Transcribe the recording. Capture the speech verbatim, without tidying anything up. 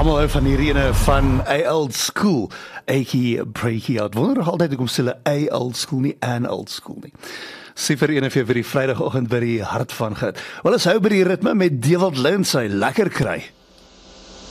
Almal hou van hierdie ene van A Old School. Eetjie breakie out. Wonder nog altyd hoekom sê hulle A Old School nie An Old School nie. Sê vir ene vir die Vrydagoggend by die hart van God. Wel, ons hou by die ritme met Dewald Lynn sy lekker kry.